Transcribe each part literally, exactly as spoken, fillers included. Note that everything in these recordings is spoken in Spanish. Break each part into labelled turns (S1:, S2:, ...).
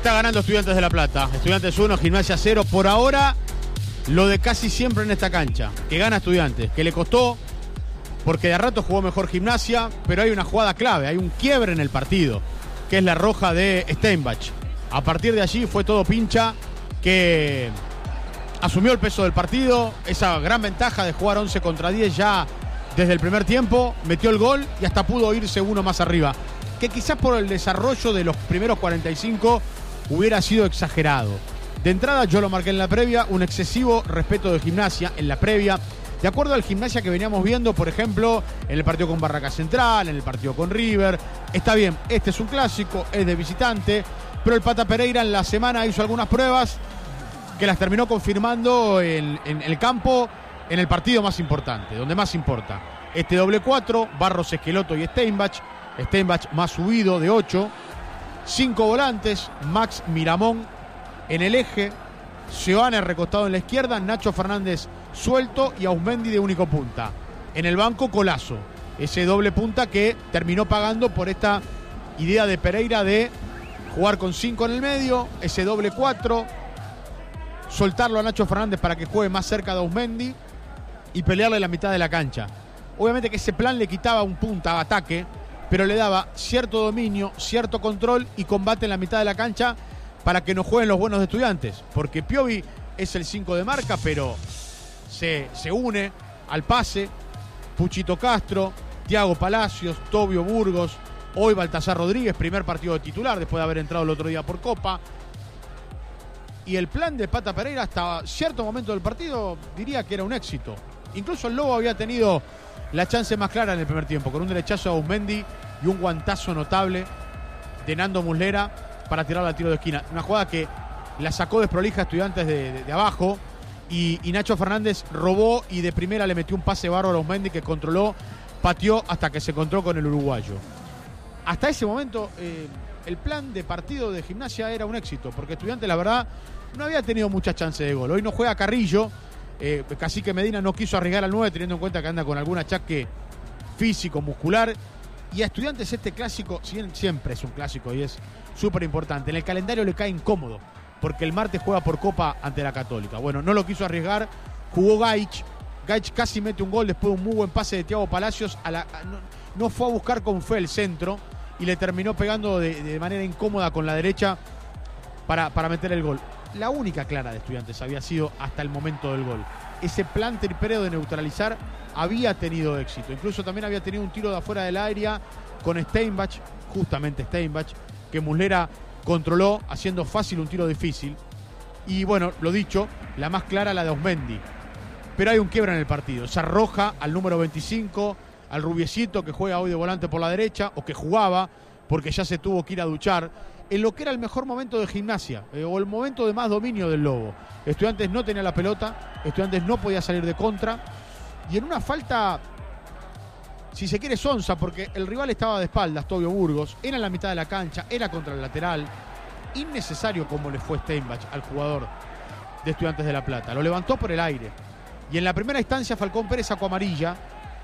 S1: Está ganando Estudiantes de La Plata. Estudiantes uno, Gimnasia cero. Por ahora, lo de casi siempre en esta cancha. Que gana Estudiantes, que le costó, porque de a rato jugó mejor Gimnasia, pero hay una jugada clave, hay un quiebre en el partido, que es la roja de Steinbach. A partir de allí fue todo pincha, que asumió el peso del partido, esa gran ventaja de jugar once contra diez ya desde el primer tiempo, metió el gol y hasta pudo irse uno más arriba. Que quizás por el desarrollo de los primeros cuarenta y cinco hubiera sido exagerado. De entrada yo lo marqué en la previa, un excesivo respeto de Gimnasia en la previa, de acuerdo al Gimnasia que veníamos viendo, por ejemplo, en el partido con Barraca Central, en el partido con River. Está bien, este es un clásico, es de visitante, pero el Pata Pereira en la semana hizo algunas pruebas que las terminó confirmando en, en el campo, en el partido más importante, donde más importa. Este doble cuatro, Barros, Esqueloto y Steinbach. Steinbach más subido de ocho. Cinco volantes, Max Miramón en el eje, Seoane recostado en la izquierda, Nacho Fernández suelto y Ausmendi de único punta. En el banco, Colazo, ese doble punta que terminó pagando por esta idea de Pereira de jugar con cinco en el medio, ese doble cuatro, soltarlo a Nacho Fernández para que juegue más cerca de Ausmendi y pelearle la mitad de la cancha. Obviamente que ese plan le quitaba un punta a ataque, pero le daba cierto dominio, cierto control y combate en la mitad de la cancha para que no jueguen los buenos de Estudiantes. Porque Piovi es el cinco de marca, pero se, se une al pase. Puchito Castro, Thiago Palacios, Tobio Burgos, hoy Baltasar Rodríguez, primer partido de titular después de haber entrado el otro día por Copa. Y el plan de Pata Pereira hasta cierto momento del partido diría que era un éxito. Incluso el Lobo había tenido la chance más clara en el primer tiempo, con un derechazo a Ausmendi y un guantazo notable de Nando Muslera para tirarla al tiro de esquina. Una jugada que la sacó desprolija a Estudiantes de, de, de abajo y, y Nacho Fernández robó y de primera le metió un pase bárbaro a Ausmendi que controló, pateó hasta que se encontró con el uruguayo. Hasta ese momento eh, el plan de partido de Gimnasia era un éxito, porque Estudiantes la verdad no había tenido muchas chances de gol. Hoy no juega Carrillo. Eh, Cacique Medina no quiso arriesgar al nueve teniendo en cuenta que anda con algún achaque físico, muscular. Y a Estudiantes este clásico, si bien siempre es un clásico y es súper importante, en el calendario le cae incómodo porque el martes juega por Copa ante la Católica. Bueno, no lo quiso arriesgar, jugó Gaich. Gaich casi mete un gol después de un muy buen pase de Thiago Palacios. A la, a, no, no fue a buscar con fe el centro y le terminó pegando de, de manera incómoda con la derecha para, para meter el gol. La única clara de Estudiantes había sido hasta el momento del gol. Ese plan tripero de neutralizar había tenido éxito. Incluso también había tenido un tiro de afuera del área con Steinbach, justamente Steinbach, que Muslera controló haciendo fácil un tiro difícil. Y bueno, lo dicho, la más clara la de Ausmendi. Pero hay un quiebra en el partido. Se arroja al número veinticinco, al rubiecito que juega hoy de volante por la derecha, o que jugaba, porque ya se tuvo que ir a duchar, en lo que era el mejor momento de Gimnasia, eh, o el momento de más dominio del Lobo. Estudiantes no tenía la pelota, Estudiantes no podía salir de contra, y en una falta, si se quiere, sonsa, porque el rival estaba de espaldas, Tobio Burgos, era en la mitad de la cancha, era contra el lateral, innecesario como le fue Steinbach al jugador de Estudiantes de La Plata, lo levantó por el aire, y en la primera instancia Falcón Pérez sacó amarilla,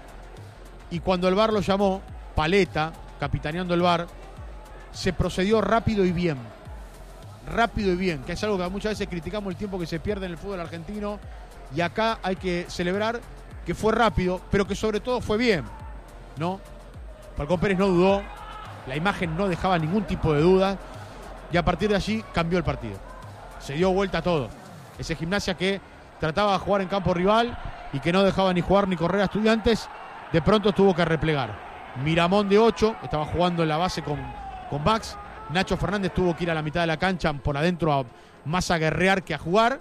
S1: y cuando el V A R lo llamó, Paleta, capitaneando el V A R, se procedió rápido y bien. Rápido y bien, que es algo que muchas veces criticamos, el tiempo que se pierde en el fútbol argentino, y acá hay que celebrar que fue rápido, pero que sobre todo fue bien, ¿no? Falcón Pérez no dudó, la imagen no dejaba ningún tipo de duda, y a partir de allí cambió el partido. Se dio vuelta a todo. Ese Gimnasia que trataba de jugar en campo rival y que no dejaba ni jugar ni correr a Estudiantes, de pronto tuvo que replegar. Miramón de ocho, estaba jugando en la base con, con Max. Nacho Fernández tuvo que ir a la mitad de la cancha por adentro a, más a guerrear que a jugar.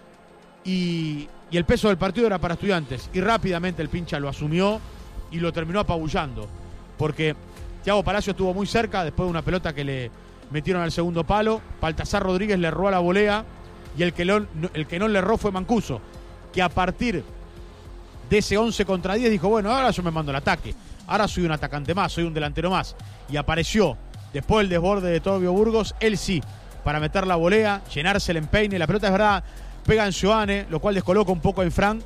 S1: Y, y el peso del partido era para Estudiantes. Y rápidamente el pincha lo asumió y lo terminó apabullando. Porque Thiago Palacio estuvo muy cerca después de una pelota que le metieron al segundo palo. Baltasar Rodríguez le erró a la volea. Y el que, lo, el que no le erró fue Mancuso, que a partir de ese once contra diez dijo, bueno, ahora yo me mando el ataque. Ahora soy un atacante más, soy un delantero más. Y apareció, después del desborde de Tobio Burgos, él sí, para meter la volea, llenarse el empeine. La pelota es verdad, pega en Seoane, lo cual descoloca un poco a Infran.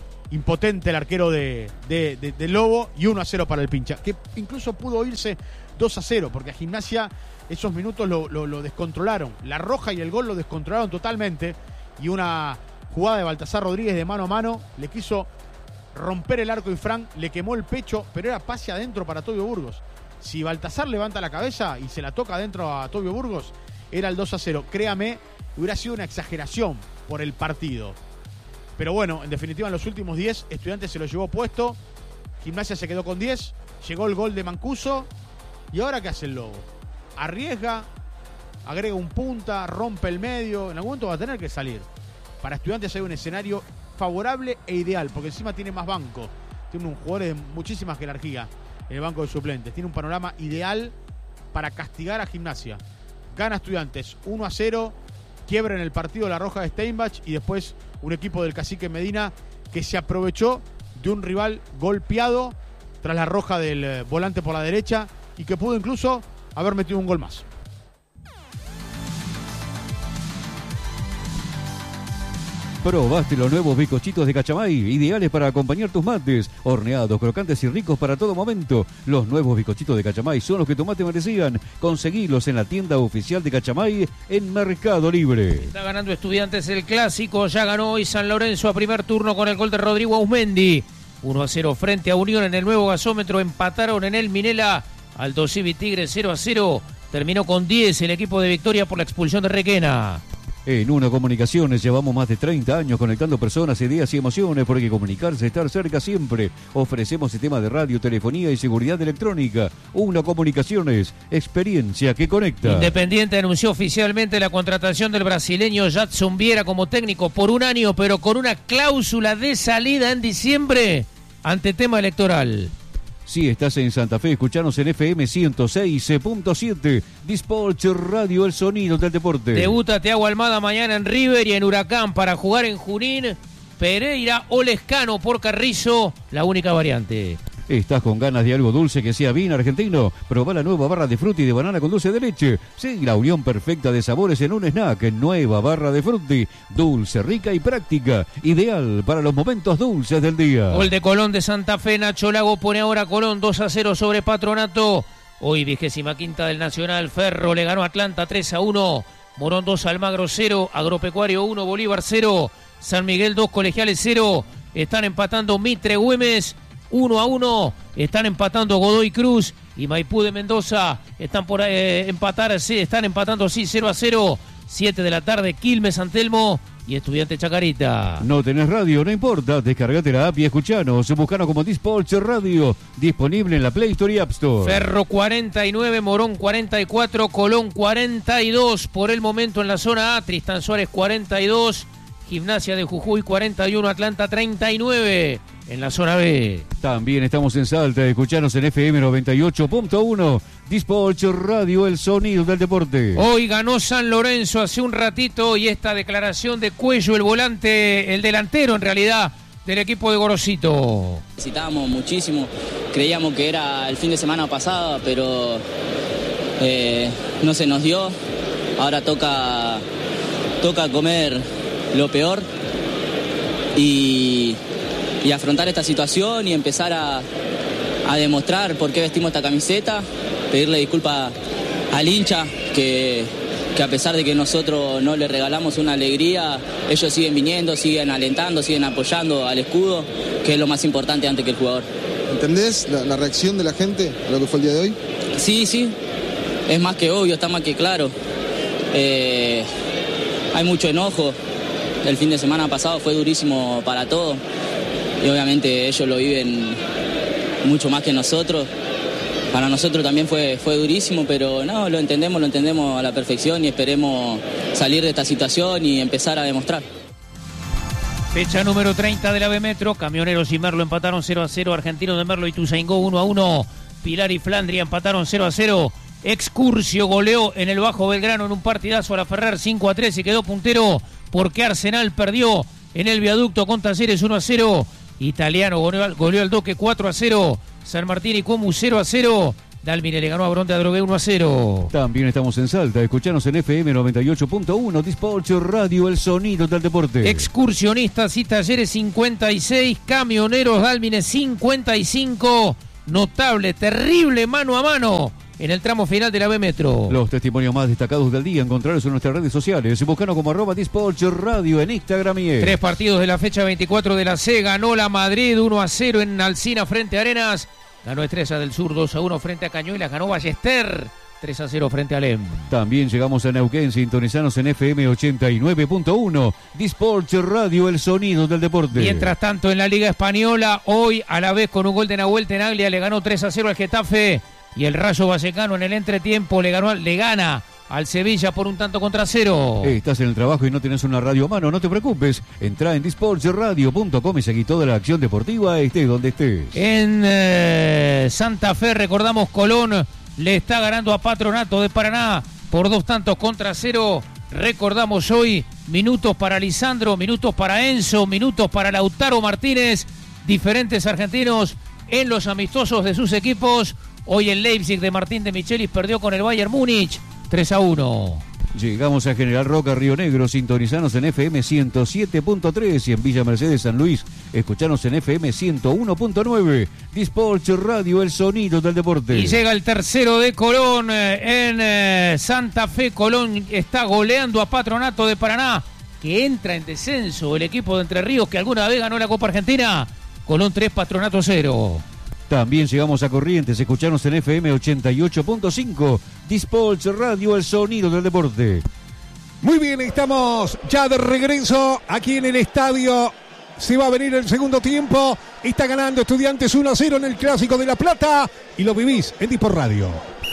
S1: Impotente el arquero de, de, de, de Lobo, y uno a cero para el pincha, que incluso pudo irse dos a cero, porque a Gimnasia esos minutos lo, lo, lo descontrolaron. La roja y el gol lo descontrolaron totalmente, y una jugada de Baltasar Rodríguez de mano a mano le quiso romper el arco y Frank le quemó el pecho, pero era pase adentro para Tobio Burgos. Si Baltasar levanta la cabeza y se la toca adentro a Tobio Burgos, era el dos a cero. Créame, hubiera sido una exageración por el partido. Pero bueno, en definitiva, en los últimos diez, Estudiantes se lo llevó puesto. Gimnasia se quedó con diez. Llegó el gol de Mancuso. ¿Y ahora qué hace el Lobo? Arriesga, agrega un punta, rompe el medio. En algún momento va a tener que salir. Para Estudiantes hay un escenario favorable e ideal, porque encima tiene más banco. Tiene un jugador de muchísima jerarquía en el banco de suplentes. Tiene un panorama ideal para castigar a Gimnasia. Gana Estudiantes uno a cero. Quiebra en el partido la roja de Steinbach, y después un equipo del Cacique Medina que se aprovechó de un rival golpeado tras la roja del eh, volante por la derecha, y que pudo incluso haber metido un gol más.
S2: Probaste los nuevos bizcochitos de Cachamay, ideales para acompañar tus mates, horneados, crocantes y ricos para todo momento. Los nuevos bizcochitos de Cachamay son los que tu mate merecían. Conseguilos en la tienda oficial de Cachamay en Mercado Libre.
S3: Está ganando Estudiantes el clásico, ya ganó hoy San Lorenzo a primer turno con el gol de Rodrigo Ausmendi. uno a cero frente a Unión en el nuevo gasómetro, empataron en el Minela. Aldo Civi Tigre cero a cero, terminó con diez el equipo de Victoria por la expulsión de Requena.
S2: En Uno Comunicaciones llevamos más de treinta años conectando personas, ideas y emociones, porque comunicarse es estar cerca siempre. Ofrecemos sistemas de radio, telefonía y seguridad electrónica. Uno Comunicaciones, experiencia que conecta.
S3: Independiente anunció oficialmente la contratación del brasileño Jadson Vieira como técnico por un año, pero con una cláusula de salida en diciembre ante tema electoral.
S2: Si estás en Santa Fe, escuchanos en F M ciento seis punto siete. Dispatch Radio, el sonido del deporte.
S3: Debuta Thiago Almada mañana en River y en Huracán para jugar en Junín. Pereira o Lescano por Carrizo, la única variante.
S2: ¿Estás con ganas de algo dulce que sea bien argentino? Probá la nueva barra de frutti de banana con dulce de leche. Sí, la unión perfecta de sabores en un snack. Nueva barra de frutti, dulce, rica y práctica. Ideal para los momentos dulces del día.
S3: Gol de Colón de Santa Fe. Nacho Lago pone ahora Colón dos a cero sobre Patronato. Hoy vigésima quinta del Nacional. Ferro le ganó a Atlanta tres a uno. Morón dos, Almagro cero. Agropecuario uno, Bolívar cero. San Miguel dos, Colegiales cero. Están empatando Mitre Güemes uno a uno, están empatando Godoy Cruz y Maipú de Mendoza, están por eh, empatar, sí, están empatando sí, cero a cero, siete de la tarde, Quilmes, San Telmo y Estudiante Chacarita.
S2: No tenés radio, no importa, descargate la app y escuchanos, buscanos como Dispatch Radio, disponible en la Play Store y App Store.
S3: Ferro cuarenta y nueve, Morón cuarenta y cuatro, Colón cuarenta y dos, por el momento en la zona A, Tristán Suárez cuarenta y dos, Gimnasia de Jujuy cuarenta y uno, Atlanta treinta y nueve. En la zona B.
S2: También estamos en Salta, escuchanos en F M noventa y ocho punto uno. Dispatch Radio, el sonido del deporte.
S3: Hoy ganó San Lorenzo hace un ratito y esta declaración de Cuello, el volante, el delantero en realidad, del equipo de Gorosito.
S4: Necesitábamos muchísimo, creíamos que era el fin de semana pasado, pero eh, no se nos dio. Ahora toca, toca comer lo peor y... y afrontar esta situación y empezar a, a demostrar por qué vestimos esta camiseta, pedirle disculpas al hincha que, que a pesar de que nosotros no le regalamos una alegría, ellos siguen viniendo, siguen alentando, siguen apoyando al escudo, que es lo más importante antes que el jugador.
S5: ¿Entendés la, la reacción de la gente a lo que fue el día de hoy?
S4: Sí, sí, es más que obvio, está más que claro. Eh, hay mucho enojo, el fin de semana pasado fue durísimo para todos. Y obviamente ellos lo viven mucho más que nosotros. Para nosotros también fue, fue durísimo, pero no, lo entendemos, lo entendemos a la perfección y esperemos salir de esta situación y empezar a demostrar.
S3: Fecha número treinta de la B Metro, Camioneros y Merlo empataron cero a cero, Argentino de Merlo y Tuzaingó uno a uno, Pilar y Flandria empataron cero a cero, Excursio goleó en el Bajo Belgrano en un partidazo a la Ferrer cinco a tres y quedó puntero porque Arsenal perdió en el Viaducto con Talleres uno a cero. Italiano goleó, goleó al Doque cuatro a cero. San Martín y Comu cero a cero. Dalmine le ganó a Bronte Adrogué uno a cero.
S2: También estamos en Salta, escuchanos en F M noventa y ocho punto uno, Dispatch Radio, el sonido del deporte.
S3: Excursionistas y Talleres cincuenta y seis, Camioneros Dalmine cincuenta y cinco. Notable, terrible mano a mano en el tramo final de la B Metro.
S2: Los testimonios más destacados del día encontrarlos en nuestras redes sociales. Buscanos como arroba Disports Radio en Instagram y en...
S3: Tres partidos de la fecha veinticuatro de la C. Ganó la Madrid uno a cero en Alsina frente a Arenas. Ganó Estrella del Sur dos a uno frente a Cañuelas. Ganó Ballester tres a cero frente a Alem.
S2: También llegamos a Neuquén, sintonizanos en F M ochenta y nueve punto uno. Disports Radio, el sonido del deporte.
S3: Mientras tanto, en la Liga Española, hoy a la vez con un gol de Nahuel Tenaglia le ganó tres a cero al Getafe. Y el Rayo Vallecano en el entretiempo le, ganó, le gana al Sevilla por un tanto contra cero.
S2: Estás en el trabajo y no tenés una radio a mano, no te preocupes. Entrá en disports radio punto com y seguí toda la acción deportiva, estés donde estés.
S3: En eh, Santa Fe, recordamos, Colón le está ganando a Patronato de Paraná por dos tantos contra cero. Recordamos hoy minutos para Lisandro, minutos para Enzo, minutos para Lautaro Martínez. Diferentes argentinos en los amistosos de sus equipos. Hoy el Leipzig de Martín de Michelis perdió con el Bayern Múnich tres a uno.
S2: Llegamos a General Roca, Río Negro, sintonizanos en F M ciento siete punto tres y en Villa Mercedes, San Luis, escuchanos en F M ciento uno punto nueve. Disports Radio, el sonido del deporte.
S3: Y llega el tercero de Colón eh, en eh, Santa Fe. Colón está goleando a Patronato de Paraná, que entra en descenso. El equipo de Entre Ríos, que alguna vez ganó la Copa Argentina. Colón tres, Patronato cero.
S2: También llegamos a Corrientes, escuchanos en F M ochenta y ocho punto cinco. Disports Radio, el sonido del deporte.
S6: Muy bien, estamos ya de regreso aquí en el estadio. Se va a venir el segundo tiempo. Está ganando Estudiantes uno a cero en el Clásico de La Plata. Y lo vivís en Disport Radio.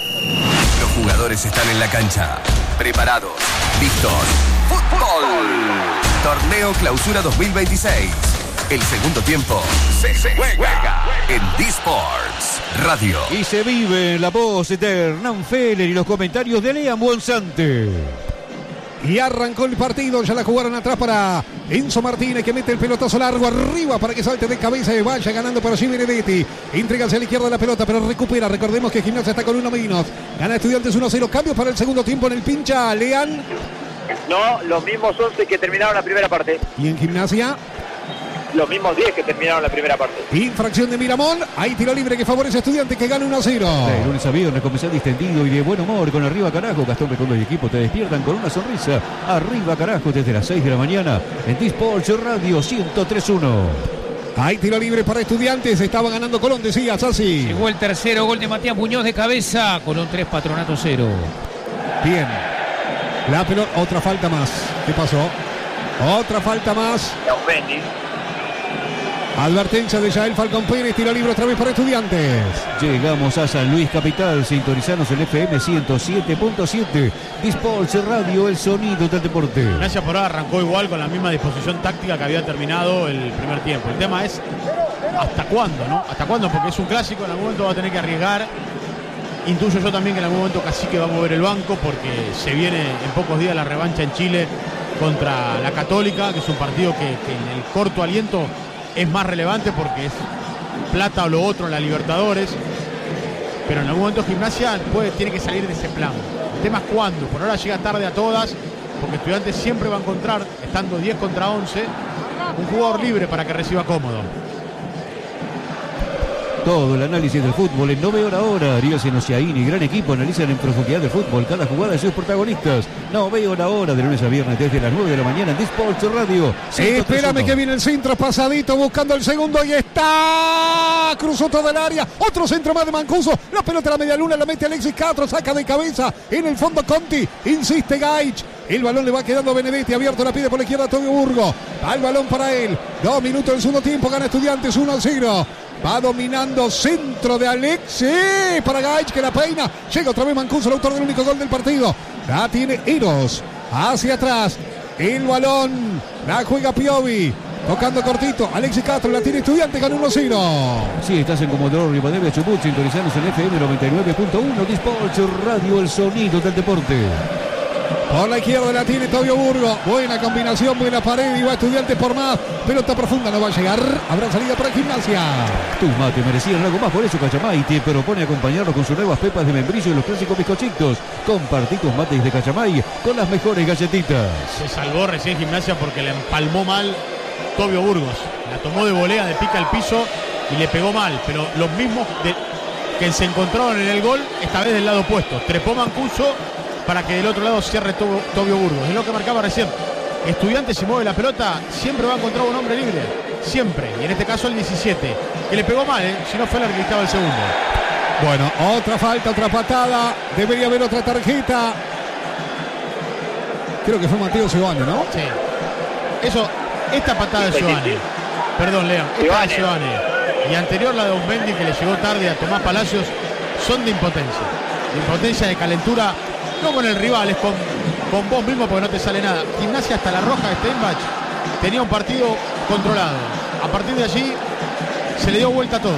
S7: Los jugadores están en la cancha, preparados, listos. ¡Fútbol! Torneo Clausura dos mil veintiséis. El segundo tiempo se, se juega en Disports Radio.
S2: Y se vive la voz de Hernán Feller y los comentarios de Lea Monzante.
S6: Y arrancó el partido, ya la jugaron atrás para Enzo Martínez, que mete el pelotazo largo arriba para que salte de cabeza y vaya ganando por allí Benedetti. Entrega hacia la izquierda la pelota, pero recupera. Recordemos que Gimnasia está con uno menos. Gana Estudiantes uno a cero. Cambio para el segundo tiempo en el pincha, Lean.
S8: No, los mismos once que terminaron la primera parte.
S6: Y en Gimnasia,
S8: los mismos diez que terminaron la primera parte.
S6: Infracción de Miramón. Hay tiro libre que favorece a Estudiantes, que gana uno a cero.
S2: De lunes a viernes, comenzar distendido y de buen humor con Arriba Carajo. Gastón Recondo y equipo te despiertan con una sonrisa. Arriba Carajo desde las seis de la mañana en Disports Radio ciento tres punto uno.
S6: Hay tiro libre para Estudiantes. Estaba ganando Colón, decía Sassi.
S3: Llegó el tercero, gol de Matías Muñoz de cabeza. Colón tres, Patronato cero.
S6: Bien. La pelota, otra falta más. ¿Qué pasó? Otra falta más. Advertencia de Yael Falcón Pérez, tiro libre otra vez para Estudiantes.
S2: Llegamos a San Luis Capital, sintonizanos en F M ciento siete punto siete. Disports Radio, el sonido del deporte.
S1: Gimnasia por ahora arrancó igual con la misma disposición táctica que había terminado el primer tiempo. El tema es ¿hasta cuándo, no? ¿Hasta cuándo? Porque es un clásico, en algún momento va a tener que arriesgar. Intuyo yo también que en algún momento Cacique va a mover el banco porque se viene en pocos días la revancha en Chile contra la Católica, que es un partido que, que en el corto aliento es más relevante porque es plata o lo otro en la Libertadores, pero en algún momento Gimnasia puede, tiene que salir de ese plan. El tema es cuándo. Por ahora llega tarde a todas, porque Estudiantes siempre va a encontrar, estando diez contra once, un jugador libre para que reciba cómodo.
S2: Todo el análisis del fútbol en Nove Hora Hora. Ariel Senosiaini, gran equipo, analizan en profundidad del fútbol cada jugada de sus protagonistas. Nove Hora Hora, de lunes a viernes desde las nueve de la mañana en Disports Radio.
S6: Espérame que viene el centro, pasadito, buscando el segundo y está. Cruzó toda el área. Otro centro más de Mancuso. La pelota a la media luna, la mete Alexis Castro, saca de cabeza. En el fondo Conti, insiste Gaich. El balón le va quedando a Benedetti, abierto, la pide por la izquierda Tobio Burgo. Al balón para él. Dos minutos del segundo tiempo, gana Estudiantes uno a cero. Va dominando, centro de Alexis para Gaich, que la peina. Llega otra vez Mancuso, el autor del único gol del partido. La tiene Eros. Hacia atrás. El balón. La juega Piovi. Tocando cortito. Alexis Castro la tiene Estudiantes, gana uno a cero.
S2: Sí, estás en Comodoro Rivadavia, Chubut, sintonizanos en F M noventa y nueve punto uno. Disports Radio, el sonido del deporte.
S6: Por la izquierda la tiene Tobio Burgo. Buena combinación, buena pared. Y va Estudiantes por más. Pelota profunda, no va a llegar. Habrá salida para Gimnasia.
S2: Tus mates merecían algo más, por eso Cachamay te propone acompañarlo con sus nuevas pepas de membrillo y los clásicos bizcochitos. Compartí tus mates de Cachamay con las mejores galletitas.
S1: Se salvó recién Gimnasia porque le empalmó mal Tobio Burgos. La tomó de volea, de pica al piso y le pegó mal. Pero los mismos de que se encontraron en el gol, esta vez del lado opuesto. Trepó Mancuso para que del otro lado cierre Tobio, Tobio Burgos. Es lo que marcaba recién. Estudiantes, si mueve la pelota, siempre va a encontrar un hombre libre. Siempre. Y en este caso el diecisiete. Que le pegó mal, ¿eh? Si no fue el arbitrado el segundo.
S6: Bueno, otra falta, otra patada. Debería haber otra tarjeta. Creo que fue Mateo Giovanni, ¿no?
S1: Sí. Eso, esta patada de Giovanni. Perdón, Lean. Esta de Giovanni. Y anterior la de Osmendi, que le llegó tarde a Tomás Palacios, son de impotencia. De impotencia, de calentura. No con el rival, es con, con vos mismo porque no te sale nada. Gimnasia hasta la roja de Steinbach tenía un partido controlado. A partir de allí se le dio vuelta a todo.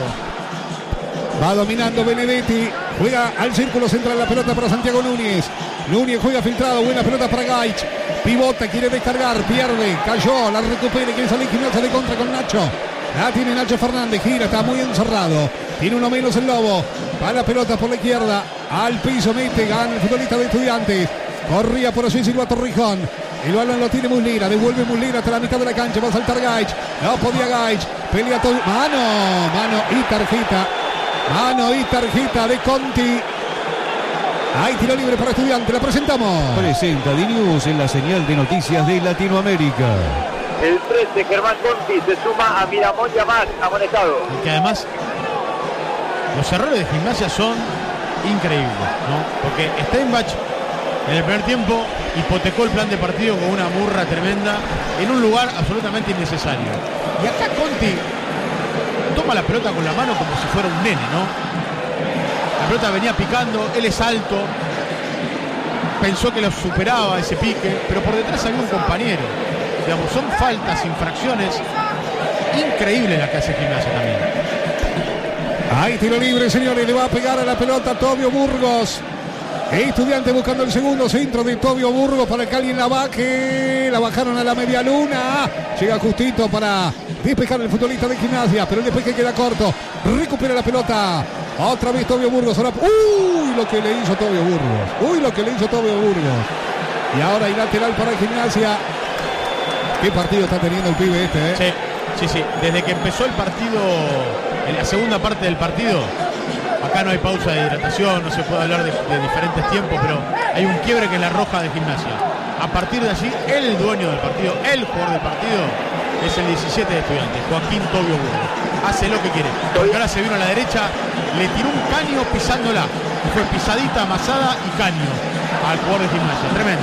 S6: Va dominando Benedetti. Juega al círculo central la pelota para Santiago Núñez. Núñez juega filtrado. Buena pelota para Gaich. Pivota, quiere descargar. Pierde. Cayó. La recupera. Quiere salir Gimnasia de contra con Nacho. La tiene Nacho Fernández. Gira. Está muy encerrado. Tiene uno menos el Lobo. Va la pelota por la izquierda. Al piso mete. Gana el futbolista de Estudiantes. Corría por allí Silva Torrijón. El balón lo tiene Muslera. Devuelve Muslera hasta la mitad de la cancha. Va a saltar Gaich. No podía Gaich. Pelea todo. Mano. Mano y tarjeta. Mano y tarjeta de Conti. Hay tiro libre para Estudiantes. La presentamos.
S2: Presenta D-News en la señal de noticias de Latinoamérica.
S8: El trece, Germán Conti, se suma a Miramón Yamal, amonestado.
S1: Y que además los errores de Gimnasia son increíbles, ¿no? Porque Steinbach en el primer tiempo hipotecó el plan de partido con una murra tremenda en un lugar absolutamente innecesario. Y acá Conti toma la pelota con la mano como si fuera un nene, ¿no? La pelota venía picando, él es alto, pensó que lo superaba ese pique, pero por detrás había un compañero. Digamos, son faltas, infracciones increíbles las que hace Gimnasia también.
S6: Hay tiro libre, señores, le va a pegar a la pelota Tobio Burgos. Estudiantes buscando el segundo centro de Tobio Burgos para que alguien la baje. La bajaron a la media luna. Llega justito para despejar el futbolista de Gimnasia, pero el despeje queda corto. Recupera la pelota. Otra vez Tobio Burgos. Ahora, uy, lo que le hizo Tobio Burgos. Uy, lo que le hizo Tobio Burgos. Y ahora hay lateral para Gimnasia. ¿Qué partido está teniendo el pibe este, eh?
S1: Sí, sí, sí. Desde que empezó el partido, en la segunda parte del partido, acá no hay pausa de hidratación, no se puede hablar de, de diferentes tiempos, pero hay un quiebre que es la roja de Gimnasia. A partir de allí, el dueño del partido, el jugador del partido, es el diecisiete de Estudiantes, Joaquín Tobio Burgos. Hace lo que quiere. Porque ahora se vino a la derecha, le tiró un caño pisándola. Fue pisadita, amasada y caño al jugador de Gimnasia. Tremendo.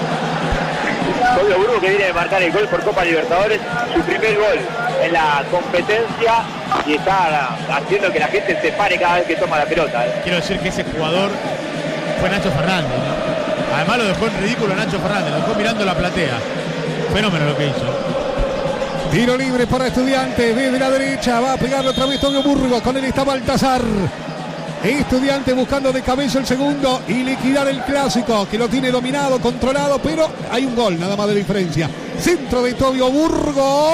S8: Tobio Burgos, que viene de marcar el gol por Copa Libertadores, su primer gol en la competencia, y está haciendo que la gente se pare cada vez que toma la pelota, ¿eh?
S1: Quiero decir que ese jugador fue Nacho Fernández, ¿no? Además lo dejó en ridículo a Nacho Fernández, lo dejó mirando la platea. Fenómeno lo que hizo.
S6: Tiro libre para Estudiantes desde la derecha. Va a pegarle otra vez Tobio Burgos. Con él está Baltasar. Estudiantes buscando de cabeza el segundo y liquidar el clásico, que lo tiene dominado, controlado, pero hay un gol nada más de diferencia. Centro de Tobio Burgos.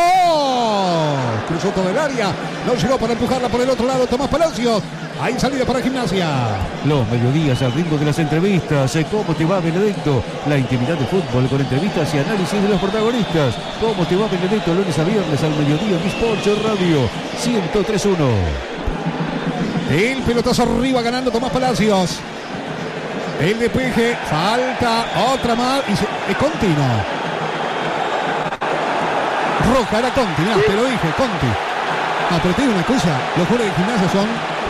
S6: Cruzó todo el área. No llegó para empujarla por el otro lado Tomás Palacios. Hay salida para Gimnasia.
S2: Los mediodías al ritmo de las entrevistas. ¿Cómo te va, Benedetto? La intimidad de fútbol con entrevistas y análisis de los protagonistas. ¿Cómo te va, Benedetto? Lunes a viernes al mediodía en Sport Radio ciento tres punto uno.
S6: El pelotazo arriba ganando Tomás Palacios. El despeje. Falta otra más. Y se, es continuo. Roja era Conti. No, te lo dije, Conti. No, pero te digo una cosa. Los jugadores de Gimnasia son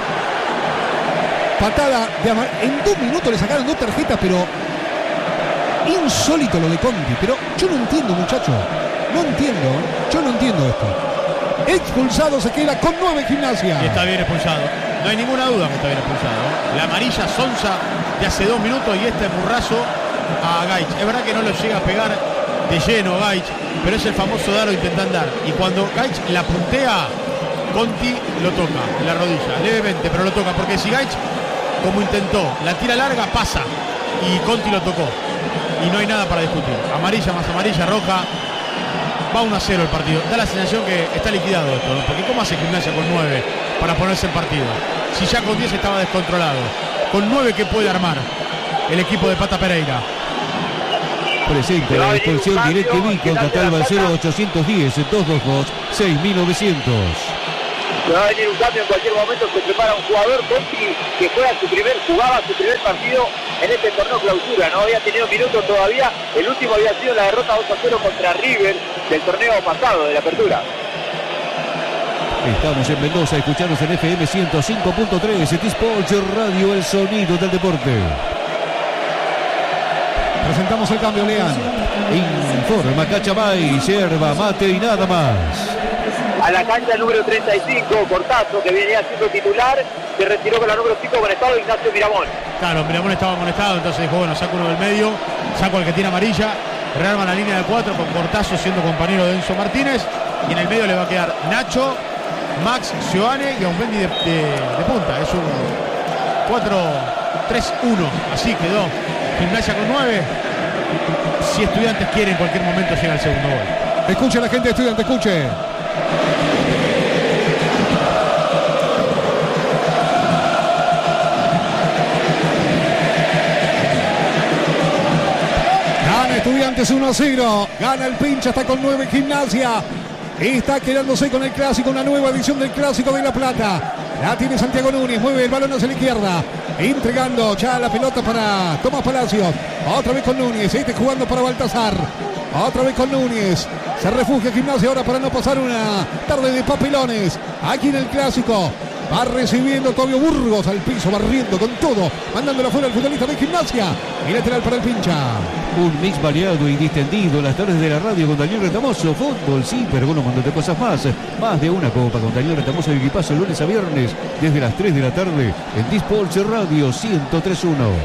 S6: patada de amar. En dos minutos le sacaron dos tarjetas, pero insólito lo de Conti. Pero yo no entiendo, muchachos. No entiendo. Yo no entiendo esto. Expulsado se queda con nueve Gimnasia.
S1: Y está bien expulsado. No hay ninguna duda que está bien expulsado. La amarilla Sonsa de hace dos minutos y este burrazo a Gaich. Es verdad que no lo llega a pegar de lleno Gaich, pero es el famoso dar o intentar dar. Y cuando Gaich la puntea, Conti lo toca en la rodilla, levemente, pero lo toca. Porque si Gaich, como intentó, la tira larga, pasa. Y Conti lo tocó. Y no hay nada para discutir. Amarilla más amarilla, roja. Va uno a cero el partido. Da la sensación que está liquidado esto, ¿no? Porque ¿cómo hace Gimnasia con nueve para ponerse en partido? Si ya con diez estaba descontrolado. Con nueve, ¿qué puede armar el equipo de Pata Pereira?
S2: Presente la expulsión directa y con Catalba al cero ochocientos diez dos dos dos seis mil novecientos.
S8: Se va a venir un cambio en cualquier momento, se prepara un jugador, Conti, que juega su primer, jugaba su primer partido en este torneo clausura, no había tenido minutos todavía, el último había sido la derrota dos a cero contra River del torneo pasado, de la apertura.
S2: Estamos en Mendoza, escuchanos en F M ciento cinco punto tres, T-Sports Radio, el sonido del deporte.
S6: Presentamos el cambio, Lean.
S2: Informa Cachamay, yerba, mate y nada más.
S8: A la cancha el número treinta y cinco, Cortazo, que venía siendo titular, se retiró con la número cinco conectado Ignacio Miramón.
S1: Claro, Miramón estaba conectado, entonces dijo, bueno, saco uno del medio, saco al que tiene amarilla, rearma la línea de cuatro con Cortazo siendo compañero de Enzo Martínez, y en el medio le va a quedar Nacho, Max, Sioane y Aumendi de, de, de punta. Es un cuatro tres uno, así quedó Gimnasia con nueve. Si Estudiantes quiere, en cualquier momento llega el segundo gol.
S6: Escuche la gente de Estudiantes, escuche. Gana Estudiantes uno a cero. Gana el pincha, está con nueve Gimnasia. Está quedándose con el clásico, una nueva edición del Clásico de La Plata. La tiene Santiago Núñez, mueve el balón hacia la izquierda, entregando ya la pelota para Tomás Palacios. Otra vez con Núñez, este jugando para Baltasar. Otra vez con Núñez. Se refugia Gimnasia ahora para no pasar una tarde de papelones. Aquí en el Clásico. Va recibiendo Tobio Burgos al piso, barriendo con todo, mandándolo afuera al futbolista de Gimnasia. Y lateral para el pincha.
S2: Un mix variado y distendido las tardes de la radio con Daniel Retamoso. Fútbol, sí, pero con un montón de cosas más. Más de una copa con Daniel Retamoso y equipazo lunes a viernes desde las tres de la tarde en T-Sports Radio ciento tres punto uno.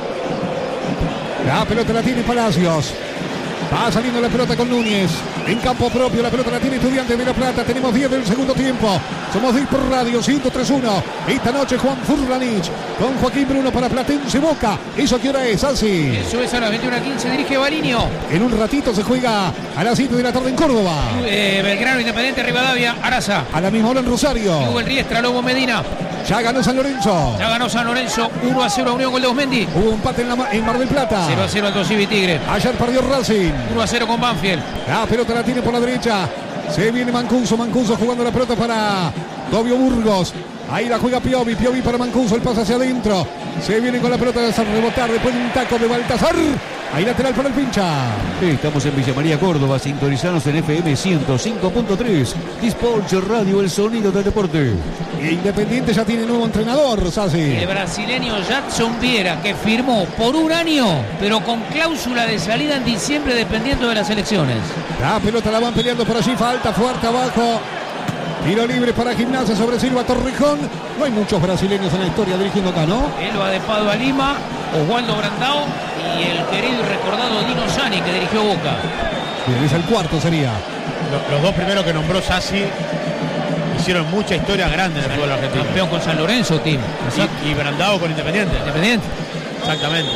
S6: La pelota la tiene Palacios. Va saliendo la pelota con Núñez. En campo propio la pelota la tiene Estudiantes de La Plata. Tenemos diez del segundo tiempo. Somos T-Sports Radio ciento tres punto uno. Esta noche Juan Furlanich con Joaquín Bruno para Platense Boca. ¿Eso qué hora es, así?
S3: Eso es a las veintiuna quince, dirige Baliño.
S6: En un ratito se juega a las siete de la tarde en Córdoba.
S3: Eh, Belgrano, Independiente, Rivadavia, Araza.
S6: A la misma hora en Rosario.
S3: Hugo El Riestra, Lobo Medina.
S6: Ya ganó San Lorenzo.
S3: Ya ganó San Lorenzo uno a cero a Unión, gol de Osmendi.
S6: Hubo empate en, la, en Mar del Plata.
S3: cero a cero al Civi Tigre.
S6: Ayer perdió Racing.
S3: uno a cero con Banfield.
S6: La pelota la tiene por la derecha. Se viene Mancuso. Mancuso jugando la pelota para Tobio Burgos. Ahí la juega Piovi. Piovi para Mancuso. El pase hacia adentro. Se viene con la pelota a rebotar después de un taco de Baltasar. Ahí lateral para el pincha.
S2: Estamos en Villa María, Córdoba. Sintonizanos en F M ciento cinco punto tres. T-Sports Radio, el sonido del deporte.
S6: Independiente ya tiene nuevo entrenador, Sassi.
S3: El brasileño Jadson Vieira, que firmó por un año, pero con cláusula de salida en diciembre dependiendo de las elecciones.
S6: La pelota la van peleando por allí. Falta fuerte abajo. Tiro libre para Gimnasia sobre Silva Torrejón. No hay muchos brasileños en la historia dirigiendo acá, ¿no?
S3: Elba de Padua Lima, Oswaldo Brandao y el querido y recordado Dino Sani, que dirigió Boca.
S6: Bien, es el cuarto sería.
S1: Los, los dos primeros que nombró Sassi hicieron mucha historia grande en el fútbol argentino.
S3: Campeón con San Lorenzo, Tim.
S1: Y, y Brandao con Independiente.
S3: Independiente.
S1: Exactamente.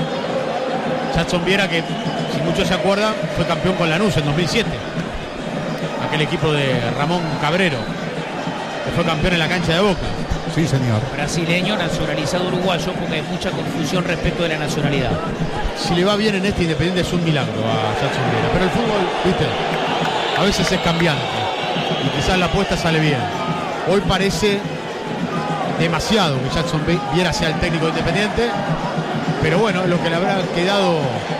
S1: Jadson Vieira, que si muchos se acuerdan, fue campeón con Lanús en dos mil siete. Aquel equipo de Ramón Cabrero, que fue campeón en la cancha de Boca.
S6: Sí, señor.
S3: Brasileño, nacionalizado uruguayo, porque hay mucha confusión respecto de la nacionalidad.
S1: Si le va bien en este Independiente es un milagro a Jadson Vieira. Pero el fútbol, viste, a veces es cambiante. Y quizás la apuesta sale bien. Hoy parece demasiado que Jadson Vieira sea el técnico Independiente. Pero bueno, es lo que le habrá quedado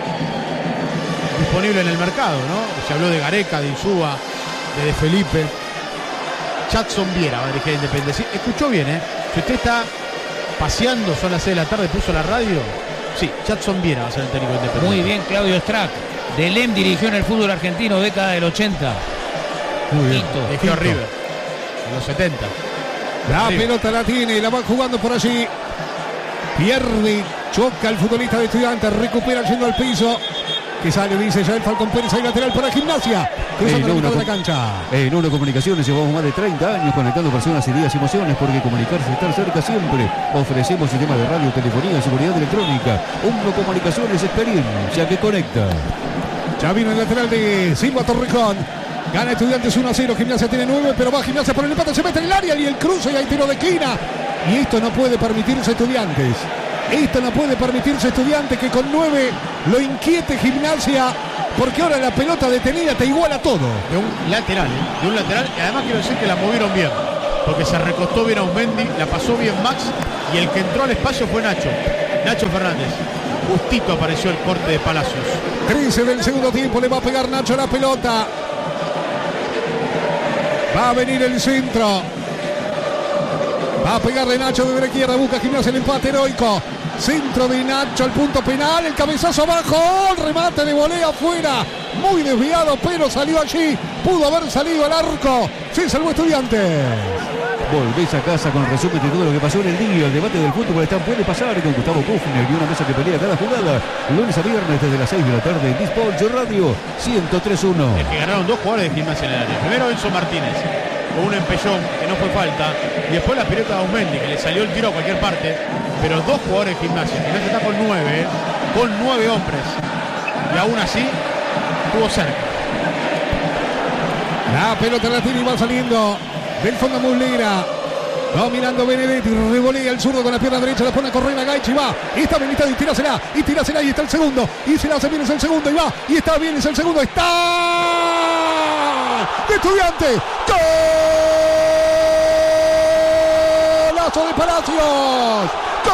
S1: disponible en el mercado, ¿no? Se habló de Gareca, de Insúa, de De Felipe. Jadson Vieira va a dirigir Independiente. Escuchó bien, ¿eh? Si usted está paseando, son las seis de la tarde, puso la radio. Sí, Jadson Vieira va a ser el técnico Independiente.
S3: Muy bien, Claudio Strack. Delem dirigió en el fútbol argentino década del ochenta.
S6: Muy bien.
S1: Dirigió a River en los setenta.
S6: La
S1: River.
S6: pelota la tiene, la va jugando por allí. Pierde, choca el futbolista de Estudiantes, recupera yendo al piso. Que sale, dice ya el Falcón Pérez, ahí lateral para Gimnasia. Cruzando la mitad de la cancha.
S2: En Uno Comunicaciones llevamos más de treinta años conectando personas, ideas y emociones, porque comunicarse es estar cerca siempre. Ofrecemos sistemas de radio, telefonía, seguridad electrónica. Uno Comunicaciones, experiencia que conecta.
S6: Ya vino el lateral de Silva Torrejón. Gana Estudiantes uno a cero. Gimnasia tiene nueve, pero va Gimnasia por el empate. Se mete en el área y el cruce y hay tiro de esquina. Y esto no puede permitirse Estudiantes. Esto no puede permitirse Estudiantes, que con nueve lo inquiete Gimnasia, porque ahora la pelota detenida te iguala todo.
S1: De un lateral, ¿eh? De un lateral, y además quiero decir que la movieron bien. porque se recostó bien a Aumendi, la pasó bien Max y el que entró al espacio fue Nacho. Nacho Fernández. Justito apareció el corte de Palacios.
S6: trece del segundo tiempo, le va a pegar Nacho la pelota. Va a venir el centro. Va a pegarle Nacho de la izquierda, busca Gimnasia el empate heroico. Centro de Nacho al punto penal, el cabezazo abajo, el remate de volea afuera. Muy desviado, pero salió allí. Pudo haber salido al arco. Se salvó Estudiantes.
S2: Volvés a casa con el resumen de todo lo que pasó en el día. El debate del fútbol está puede pasar con Gustavo Kufner y una mesa que pelea cada jugada. Lunes a viernes desde las seis de la tarde en Dispolcho Radio ciento tres punto uno.
S1: Es que ganaron dos jugadores de Gimnasia en el área. Primero Enzo Martínez con un empellón que no fue falta. Y después la pelota de Aumendi, que le salió el tiro a cualquier parte. Pero dos jugadores de Gimnasia. Gimnasia está con nueve, ¿eh? Con nueve hombres. Y aún así estuvo cerca.
S6: La pelota la tiene y va saliendo del fondo Muslera. Dominando Benedetti, revolea el zurdo con la pierna derecha, la pone a correr a Gaichi, va, y está bien, y tirásela, y tirásela, y está el segundo, y se la hace bien, es el segundo, y va, y está bien, es el segundo, está de Estudiantes, golazo de Palacios,